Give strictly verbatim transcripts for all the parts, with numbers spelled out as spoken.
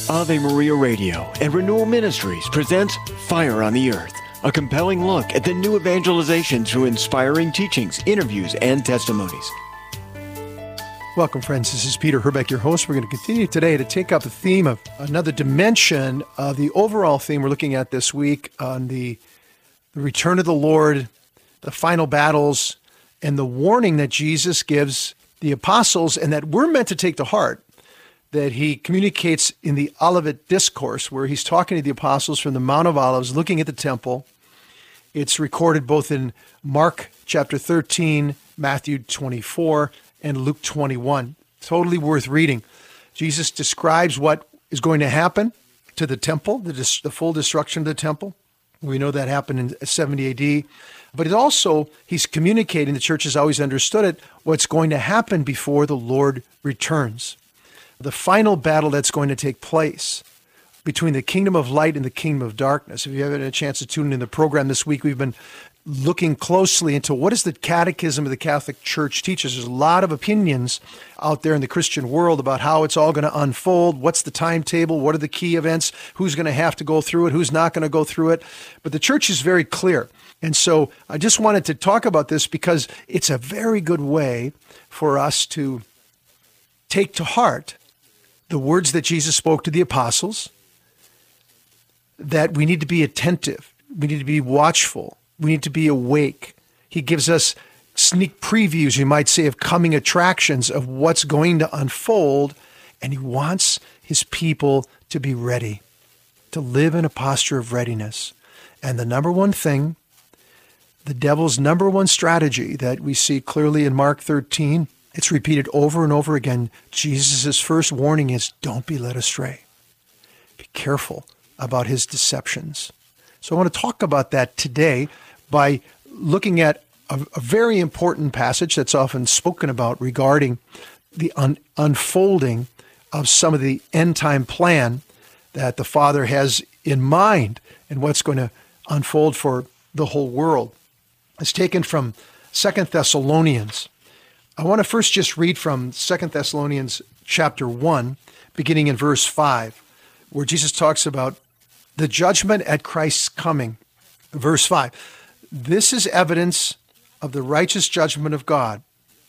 Ave Maria Radio and Renewal Ministries presents Fire on the Earth, a compelling look at the new evangelization through inspiring teachings, interviews, and testimonies. Welcome, friends. This is Peter Herbeck, your host. We're going to continue today to take up the theme of another dimension of the overall theme we're looking at this week on the, the return of the Lord, the final battles, and the warning that Jesus gives the apostles and that we're meant to take to heart, that he communicates in the Olivet Discourse, where he's talking to the apostles from the Mount of Olives, looking at the temple. It's recorded both in Mark chapter thirteen, Matthew twenty-four, and Luke twenty-one. Totally worth reading. Jesus describes what is going to happen to the temple, the, dis- the full destruction of the temple. We know that happened in seventy A D. But it also, he's communicating, the church has always understood it, what's going to happen before the Lord returns. The final battle that's going to take place between the kingdom of light and the kingdom of darkness. If you haven't had a chance to tune in the program this week, we've been looking closely into what does the Catechism of the Catholic Church teaches. There's a lot of opinions out there in the Christian world about how it's all going to unfold, what's the timetable, what are the key events, who's going to have to go through it, who's not going to go through it. But the church is very clear. And so I just wanted to talk about this because it's a very good way for us to take to heart the words that Jesus spoke to the apostles, that we need to be attentive, we need to be watchful, we need to be awake. He gives us sneak previews, you might say, of coming attractions of what's going to unfold, and he wants his people to be ready, to live in a posture of readiness. And the number one thing, the devil's number one strategy that we see clearly in Mark thirteen, it's repeated over and over again. Jesus' first warning is, don't be led astray. Be careful about his deceptions. So I want to talk about that today by looking at a, a very important passage that's often spoken about regarding the un- unfolding of some of the end-time plan that the Father has in mind and what's going to unfold for the whole world. It's taken from Second Thessalonians. I want to first just read from Second Thessalonians chapter one, beginning in verse five, where Jesus talks about the judgment at Christ's coming. Verse five, this is evidence of the righteous judgment of God,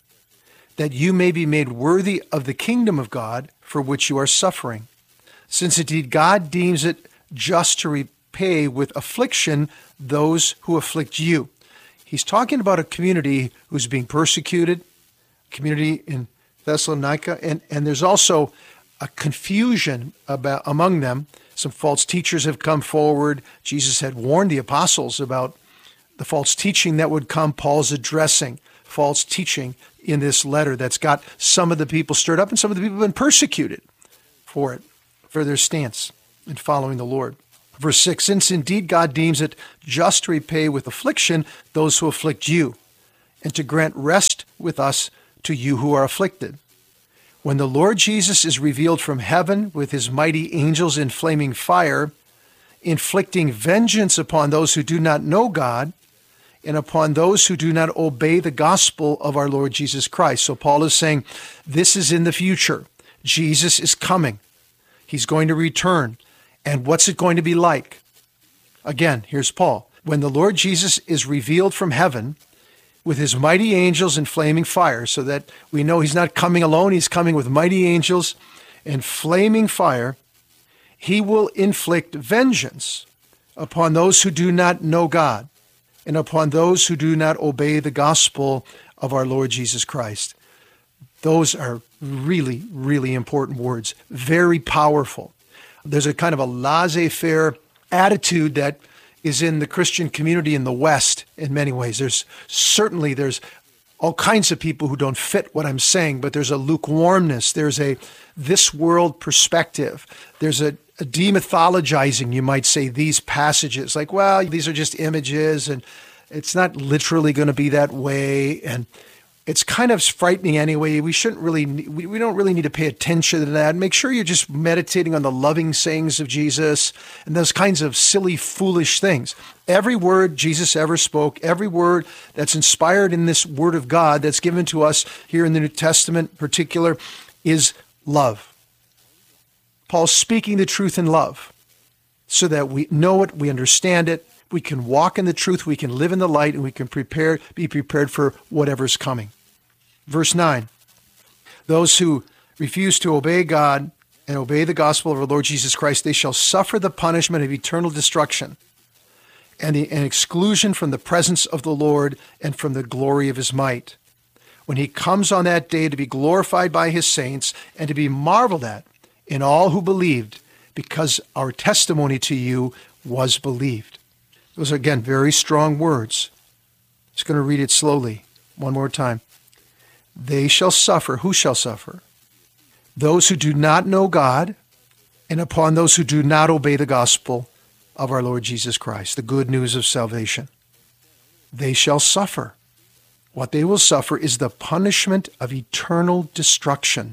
that you may be made worthy of the kingdom of God for which you are suffering, since indeed God deems it just to repay with affliction those who afflict you. He's talking about a community who's being persecuted, community in Thessalonica, and, and there's also a confusion about among them. Some false teachers have come forward. Jesus had warned the apostles about the false teaching that would come. Paul's addressing false teaching in this letter that's got some of the people stirred up, and some of the people have been persecuted for it, for their stance in following the Lord. Verse six, since indeed God deems it just to repay with affliction those who afflict you, and to grant rest with us to you who are afflicted. When the Lord Jesus is revealed from heaven with his mighty angels in flaming fire, inflicting vengeance upon those who do not know God and upon those who do not obey the gospel of our Lord Jesus Christ. So Paul is saying this is in the future. Jesus is coming. He's going to return. And what's it going to be like? Again, here's Paul. When the Lord Jesus is revealed from heaven with his mighty angels in flaming fire, so that we know he's not coming alone, he's coming with mighty angels and flaming fire, he will inflict vengeance upon those who do not know God and upon those who do not obey the gospel of our Lord Jesus Christ. Those are really, really important words, very powerful. There's a kind of a laissez-faire attitude that is in the Christian community in the West in many ways. There's certainly, there's all kinds of people who don't fit what I'm saying, but there's a lukewarmness. There's a this world perspective. There's a, a demythologizing, you might say, these passages. Like, well, these are just images and it's not literally going to be that way. And it's kind of frightening anyway. We shouldn't really, we, we don't really need to pay attention to that. Make sure you're just meditating on the loving sayings of Jesus and those kinds of silly, foolish things. Every word Jesus ever spoke, every word that's inspired in this word of God that's given to us here in the New Testament in particular is love. Paul's speaking the truth in love so that we know it, we understand it, we can walk in the truth, we can live in the light, and we can prepare, be prepared for whatever's coming. Verse nine, those who refuse to obey God and obey the gospel of our Lord Jesus Christ, they shall suffer the punishment of eternal destruction and the and exclusion from the presence of the Lord and from the glory of his might, when he comes on that day to be glorified by his saints and to be marveled at in all who believed, because our testimony to you was believed. Those are, again, very strong words. Just going to read it slowly one more time. They shall suffer. Who shall suffer? Those who do not know God, and upon those who do not obey the gospel of our Lord Jesus Christ, the good news of salvation. They shall suffer. What they will suffer is the punishment of eternal destruction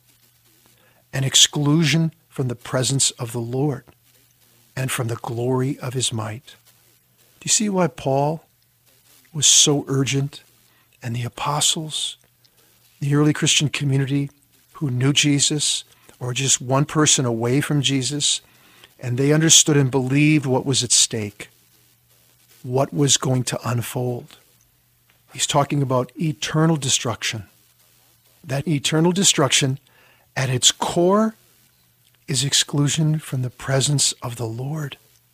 and exclusion from the presence of the Lord and from the glory of his might. Do you see why Paul was so urgent, and the apostles, the early Christian community who knew Jesus, or just one person away from Jesus, and they understood and believed what was at stake, what was going to unfold? He's talking about eternal destruction. That eternal destruction, at its core, is exclusion from the presence of the Lord.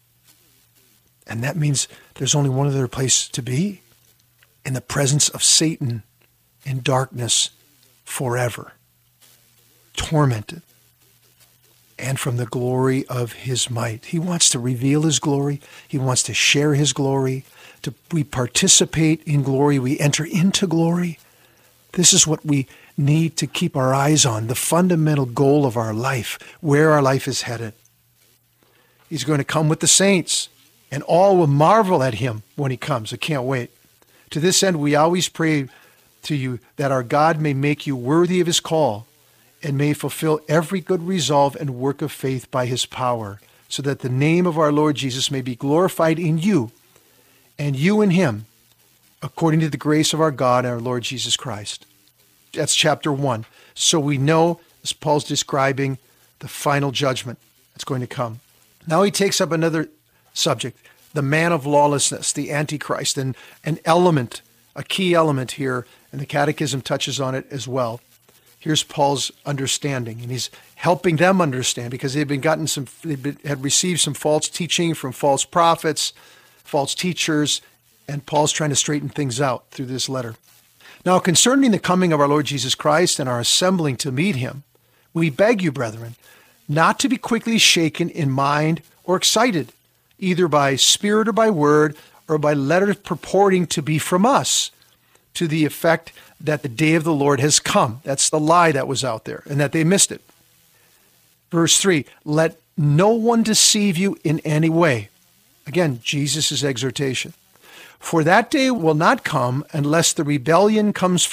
And that means there's only one other place to be, in the presence of Satan in darkness forever, tormented, and from the glory of his might. He wants to reveal his glory. He wants to share his glory. To, we participate in glory. We enter into glory. This is what we need to keep our eyes on, the fundamental goal of our life, where our life is headed. He's going to come with the saints, and all will marvel at him when he comes. I can't wait. To this end, we always pray to you that our God may make you worthy of his call and may fulfill every good resolve and work of faith by his power, so that the name of our Lord Jesus may be glorified in you and you in him, according to the grace of our God and our Lord Jesus Christ. That's chapter one. So we know, as Paul's describing, the final judgment that's going to come. Now he takes up another subject, the man of lawlessness, the Antichrist, and an element, a key element here, and the Catechism touches on it as well. Here's Paul's understanding, and he's helping them understand, because they've been gotten some, they had received some false teaching from false prophets, false teachers, and Paul's trying to straighten things out through this letter. Now, concerning the coming of our Lord Jesus Christ and our assembling to meet him, we beg you, brethren, not to be quickly shaken in mind or excited, either by spirit or by word, or by letters purporting to be from us, to the effect that the day of the Lord has come. That's the lie that was out there, and that they missed it. Verse three, let no one deceive you in any way. Again, Jesus' exhortation. For that day will not come unless the rebellion comes